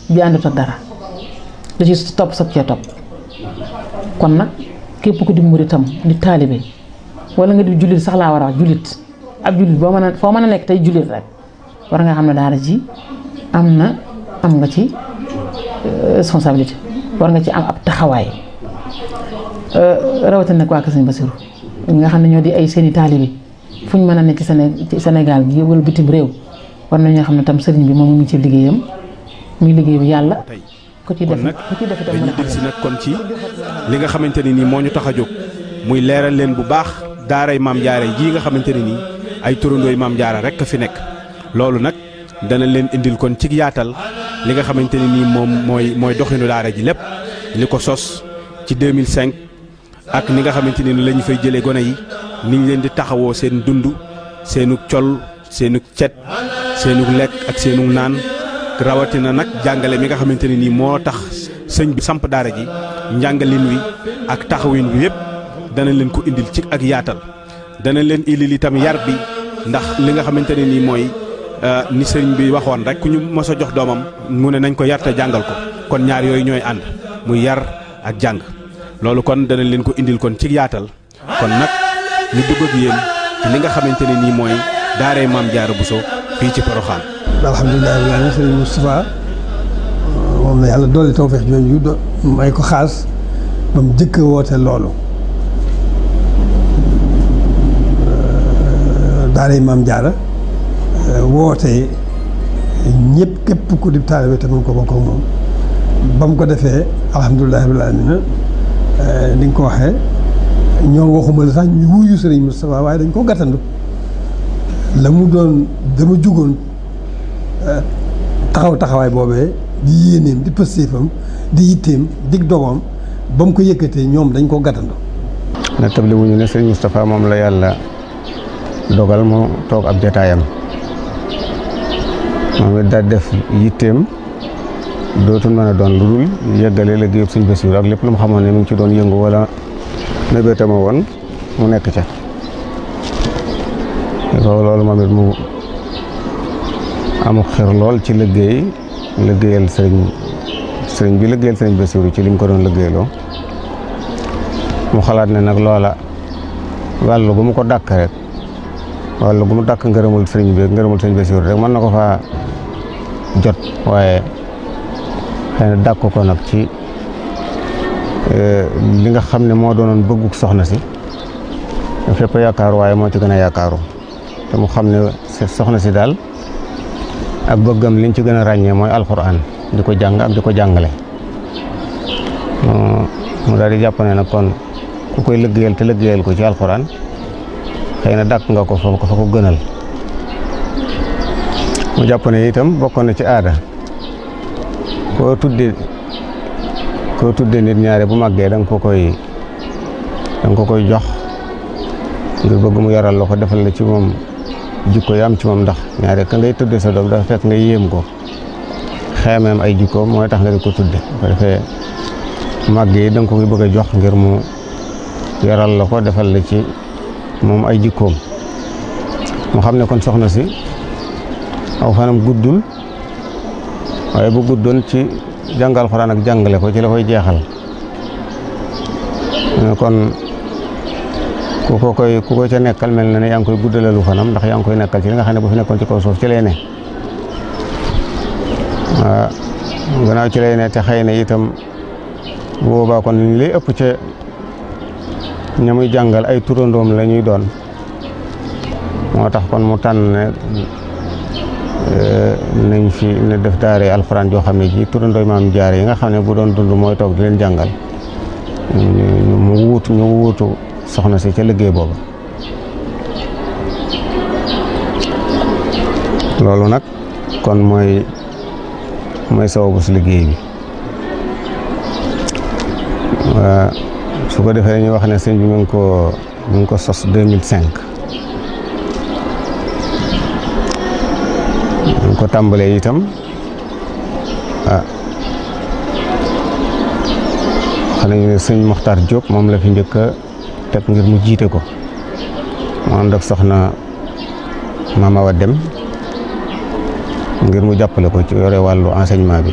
bi àndut ak dara da ci topp sab cee topp kon nag képp ku di muritam di taalibe wala nga di jullit sax laa war a wax jullit ab jullit foo mën a nekk tey jullit rek war nga xam ne daara ji am nga ci responsabilité war nga ci am ab taxawaay rawatina nag waa Kër Sëñ Bassirou ñi nga xam ne ñoo di ay seeni taalibe fu ñu mën a nekk ci Sénégal gi wala bitim réew war nañoo xam ne tam sëriñ bi moom mu ngi ci liggéeyam muy liggéey bi yàlla ku ci def itam mën a xam si nag kon ci li nga xamante ne nii moo ñu tax a jóg muy leeral leen bu baax daaray Maam Jaara jii nga xamante ne nii ay turandooy Maam Jaara rek a fi nekk loolu nag dana leen indil kon ci yaatal li nga xamante ne nii moom mooy doxinu daara ji lépp li ko sos ci 2005 ak ni nga xamante ne ni la ñu fay jëlee gone yi ni ñu leen di taxawoo seen dund seenu col seenu cet seenu lekk ak seenu naan rawatina nag jàngale mi nga xamante ne nii moo tax sëñ bi samp daara ji njàngalin wi ak taxawin wi yëpp dana leen ko indil ci ak yaatal dana leen indil itam yar bi ndax li nga xamante ne nii mooy ni sëriñ bi waxoon rek ku ñu mos a jox doomam mu ne nañ ko yar te jàngal ko kon ñaar yooyu ñooy ànd muy yar ak jàng loolu kon dana leen ko indil kon ci yaatal kon nag ñu dugg ak yéen ci li nga xamante ne nii mooy daaray Maam Jaara Bousso fii ci Porokhane. alhamdulilah rabbil aalamiin sëriñ Moustapha moom la yàlla dolli tawfeex jooju may ko xaas ba mu jëkk woote loolu daaray Maam Jaara woote ñëpp képp ku di taalibe te mun ko bokk ak moom ba mu ko defee alhamdulilah rabbil aalamiin ni nga ko waxee ñoo waxuma la sax ñu wuyu sëriñ Moustapha waaye dañ ko gàttandu la mu doon dama jugoon taxawaay boobee di yéeneem di pëstéefam di yitteem dig dogoom ba mu ko yëkkatee ñoom dañ ko gàttandu na table wuñu ne sëriñ Moustapha moom la yàlla dogal mu toog ab jataayam moom it daal def yitteem dootul mën a doon lu dul yeggale liggéeyub Sëriñ Bassirou ak lépp lu mu xamoon ne mu ngi ci doon yëngu wala mébétama woon mu nekk ca loolu moom it mu amuk xir lool ci liggéeyal sëriñ bi liggéeyal Sëriñ Bassirou ci li mu ko doon liggéeyloo mu xalaat ne nag loola wàllu gu mu ko dàkk rek wàllu gu mu dàkk ngërëmul sëriñ bi ngërëmul Sëriñ Bassirou rek mën na ko faa jot waaye xëy na dàkk ko nag ci li nga xam ne moo doonoon bëgguk soxna si fépp yaakaaru waaye moo ci gën a yaakaaru te mu xam ne soxna si daal ak bëggam liñ ci gën a ràññee mooy alxuraan di ko jàng ak di ko jàngale mu daal di jàpp ne nag kon ku koy liggéeyal te liggéeyal ko ci alxuraan xëy na dàkk nga ko fa ko gënal mu jàpp ne itam bokkoon na ci aada koo tudde nit ñaare bu màggee da nga ko koy jox ngir bëgg mu yaral la ko defal la ci moom jikko yi am ci moom ndax ñaare ka ngay tudde sa doom dafa fekk nga yéem ko xeemeem ay jikkoom mooy tax nga di ko tudde ko defee màgg yi da nga ko koy bëgg a jox ngir mu yaral la ko defal la ci moom ay jikkoom mu xam ne kon soxna si aw fanam guddul waaye bu guddoon ci jàngal Alxuraan ak jàngale ko ci la koy jeexal kon ku ko ca nekkal mel na ne yaa ngi koy guddalalu fanam ndax yaa ngi koy nekkal ci li nga xam ne bu fi nekkoon ci kaw suuf ci lay ne waaw gannaaw ci lay ne te xëy na itam boobaa kon li ëpp ca ña muy jàngal ay turandoom la ñuy doon moo tax kon mu tànn ne nañ fi ne def daare alxuraan joo xam ne ji turandooy Maam Jaara yi nga xam ne bu doon dund mooy toog di leen jàngal ñu wuutu soxna si ca liggéey boobu loolu nag kon mooy sababu si liggéey bi su ko defee ñu wax ne sëñ bi mi ngi ko sos 2005 ñu ko tàmbalee itam xam nañu ne sëñ Mokhtar Diop moom la fi njëkk a teg ngir mu jiite ko mu ànd ak soxna Mama Wa Dem ngir mu jàppale ko ci yore wàllu enseignement bi